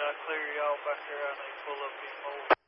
clear you out back there and they pull up the hole.